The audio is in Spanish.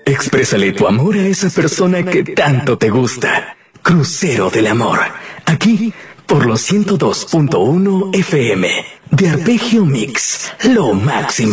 Exprésale tu amor a esa persona que tanto te gusta. Crucero del Amor. Aquí, por los 102.1 FM. De Arpegio Mix. Lo máximo.